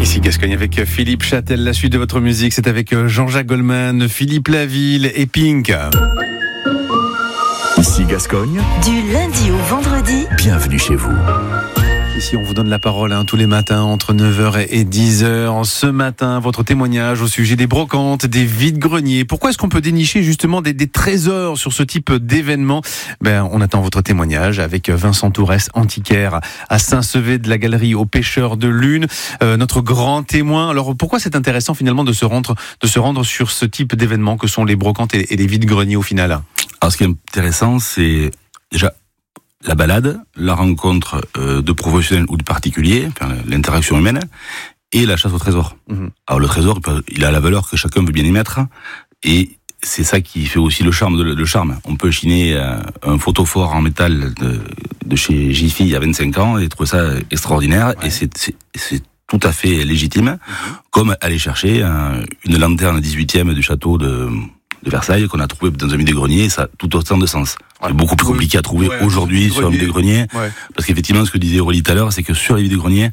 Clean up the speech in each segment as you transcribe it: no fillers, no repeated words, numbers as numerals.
Ici Gascogne avec Philippe Châtel. La suite de votre musique, c'est avec Jean-Jacques Goldman, Philippe Laville et Pink. Ici Gascogne. Du lundi au vendredi. Bienvenue chez vous. Ici, on vous donne la parole tous les matins entre 9h et 10h. Ce matin, votre témoignage au sujet des brocantes, des vides-greniers. Pourquoi est-ce qu'on peut dénicher justement des trésors sur ce type d'événement ? On attend votre témoignage avec Vincent Tourès, antiquaire à Saint-Sevé de la Galerie aux Pêcheurs de Lune, notre grand témoin. Alors, pourquoi c'est intéressant finalement de se rendre sur ce type d'événement que sont les brocantes et les vides-greniers au final ? Alors, ce qui est intéressant, c'est déjà la balade, la rencontre de professionnels ou de particuliers, enfin, l'interaction humaine, et la chasse au trésor. Alors le trésor, il a la valeur que chacun veut bien y mettre, et c'est ça qui fait aussi le charme. On peut chiner un photophore en métal de chez Jiffy il y a 25 ans et trouver ça extraordinaire, et c'est tout à fait légitime, comme aller chercher une lanterne 18e du château de Versailles qu'on a trouvé dans un vide-grenier, ça a tout autant de sens. C'est beaucoup plus compliqué à trouver aujourd'hui sur un vide-grenier, parce qu'effectivement, ce que disait Aurélie tout à l'heure, c'est que sur les vide-greniers,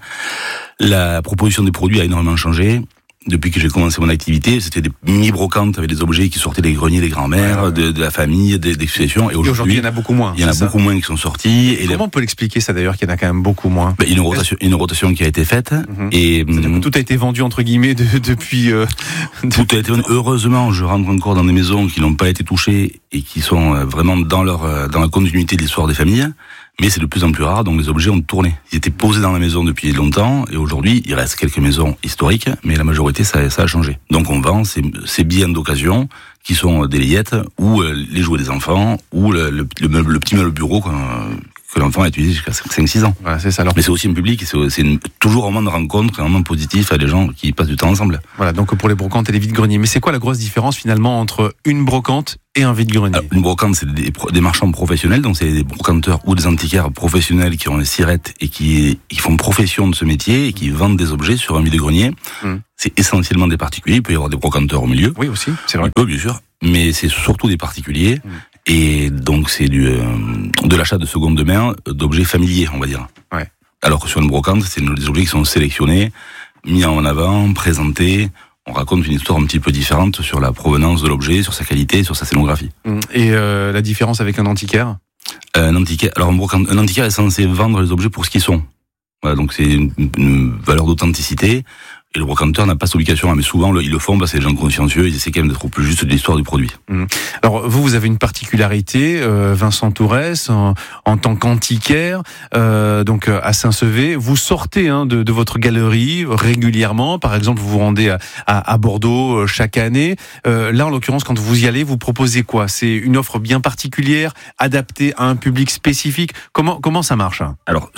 la proposition des produits a énormément changé. Depuis que j'ai commencé mon activité, c'était des mini-brocantes avec des objets qui sortaient des greniers des grands-mères, de la famille, des successions. Et aujourd'hui, il y en a beaucoup moins. Il y en a beaucoup moins qui sont sortis. Et comment on peut l'expliquer ça d'ailleurs, qu'il y en a quand même beaucoup moins ? Il y a une rotation qui a été faite. Et tout a été vendu entre guillemets depuis. Tout a été vendu. Heureusement, je rentre encore dans des maisons qui n'ont pas été touchées et qui sont vraiment dans la continuité de l'histoire des familles. Mais c'est de plus en plus rare, donc les objets ont tourné. Ils étaient posés dans la maison depuis longtemps, et aujourd'hui, il reste quelques maisons historiques, mais la majorité, ça a changé. Donc on vend ces biens d'occasion, qui sont des layettes, ou les jouets des enfants, ou le petit meuble bureau que l'enfant a utilisé jusqu'à 5-6 ans. Voilà, c'est ça. Alors. Mais c'est aussi un public, c'est toujours un moment de rencontre, un moment positif à des gens qui passent du temps ensemble. Voilà, donc pour les brocantes et les vides-greniers. Mais c'est quoi la grosse différence finalement entre une brocante et un vide-grenier ? Une brocante, c'est des marchands professionnels, donc c'est des brocanteurs ou des antiquaires professionnels qui ont une sirette et qui font profession de ce métier et qui vendent des objets sur un vide-grenier. C'est essentiellement des particuliers, il peut y avoir des brocanteurs au milieu. Oui, aussi, c'est vrai. Oui, bien sûr, mais c'est surtout des particuliers. Et donc c'est de l'achat de seconde main d'objets familiers, on va dire. Ouais. Alors que sur une brocante, c'est des objets qui sont sélectionnés, mis en avant, présentés. On raconte une histoire un petit peu différente sur la provenance de l'objet, sur sa qualité, sur sa scénographie. Et la différence avec un antiquaire ? Un antiquaire est censé vendre les objets pour ce qu'ils sont. Voilà, donc c'est une valeur d'authenticité. Et le brocanteur n'a pas cette obligation, mais souvent ils le font parce que c'est des gens consciencieux, ils essaient quand même d'être au plus juste de l'histoire du produit. Alors vous avez une particularité, Vincent Tourès, en tant qu'antiquaire, donc à Saint-Sevé, vous sortez de votre galerie régulièrement. Par exemple, vous vous rendez à Bordeaux chaque année. Là, en l'occurrence, quand vous y allez, vous proposez quoi ? C'est une offre bien particulière, adaptée à un public spécifique. Comment ça marche ? Alors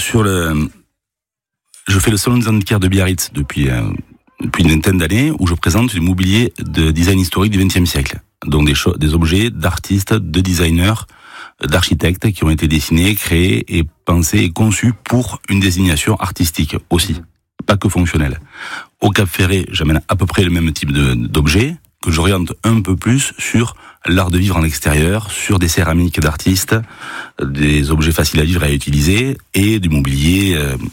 je fais le salon des antiquaires de Biarritz depuis une vingtaine d'années, où je présente du mobilier de design historique du XXe siècle. Donc des objets d'artistes, de designers, d'architectes qui ont été dessinés, créés et pensés et conçus pour une désignation artistique aussi, pas que fonctionnelle. Au Cap Ferré, j'amène à peu près le même type d'objets, que j'oriente un peu plus sur l'art de vivre en extérieur, sur des céramiques d'artistes, des objets faciles à vivre et à utiliser, et du mobilier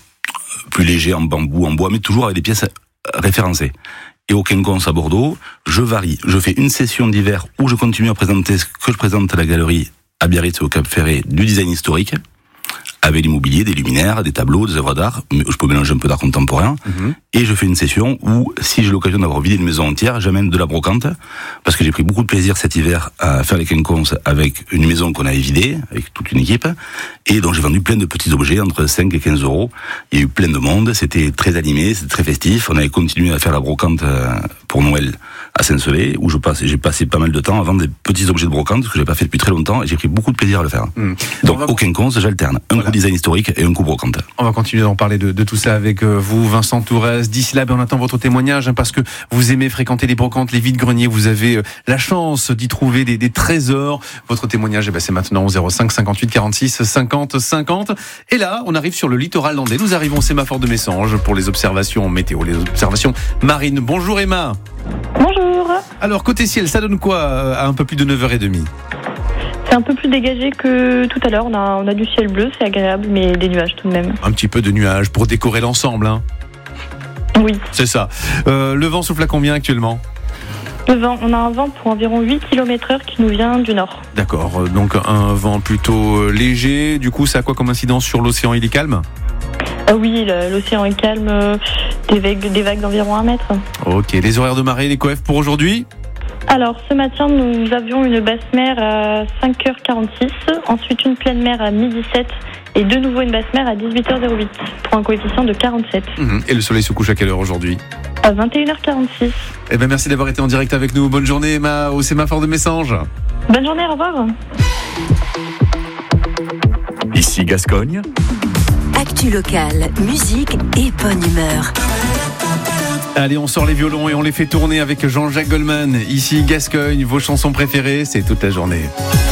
plus léger en bambou, en bois, mais toujours avec des pièces référencées. Et au Quinconce à Bordeaux, je varie. Je fais une session d'hiver où je continue à présenter ce que je présente à la galerie à Biarritz et au Cap Ferré du design historique, avec du mobilier, des luminaires, des tableaux, des œuvres d'art, mais je peux mélanger un peu d'art contemporain. Et je fais une session où, si j'ai l'occasion d'avoir vidé une maison entière, j'amène de la brocante, parce que j'ai pris beaucoup de plaisir cet hiver à faire les quinconces avec une maison qu'on avait vidée, avec toute une équipe, et donc j'ai vendu plein de petits objets, entre 5 et 15 euros. Il y a eu plein de monde, c'était très animé, c'était très festif. On avait continué à faire la brocante pour Noël à Saint-Sevé, où j'ai passé pas mal de temps à vendre des petits objets de brocante, ce que j'ai pas fait depuis très longtemps, et j'ai pris beaucoup de plaisir à le faire. Donc au quinconce, j'alterne un coup design historique et un coup brocante. On va continuer d'en parler de tout ça avec vous, Vincent Tourès. D'ici là, on attend votre témoignage, parce que vous aimez fréquenter les brocantes, les vides-greniers, vous avez la chance d'y trouver des trésors. Votre témoignage, c'est maintenant au 05 58 46 50 50. Et là, on arrive sur le littoral landais. Nous arrivons au sémaphore de Messanges pour les observations météo, les observations marines. Bonjour Emma. Bonjour. Alors, côté ciel, ça donne quoi à un peu plus de 9h30 ? C'est un peu plus dégagé que tout à l'heure. On a du ciel bleu, c'est agréable, mais des nuages tout de même. Un petit peu de nuages pour décorer l'ensemble, hein. Oui. C'est ça. Le vent souffle à combien actuellement ? Le vent, on a un vent pour environ 8 km/h qui nous vient du nord. D'accord, donc un vent plutôt léger. Du coup, ça a quoi comme incidence sur l'océan ? Il est calme ? Oui, l'océan est calme, des vagues d'environ 1 mètre. Ok, les horaires de marée, les coefs pour aujourd'hui ? Alors, ce matin, nous avions une basse mer à 5h46, ensuite une pleine mer à 12h07 et de nouveau une basse mer à 18h08 pour un coefficient de 47. Et le soleil se couche à quelle heure aujourd'hui ? À 21h46. Eh ben merci d'avoir été en direct avec nous. Bonne journée Emma au sémaphore de Messanges. Bonne journée, au revoir. Ici Gascogne. Actu locale, musique et bonne humeur. Allez, on sort les violons et on les fait tourner avec Jean-Jacques Goldman. Ici Gascogne, vos chansons préférées, c'est toute la journée.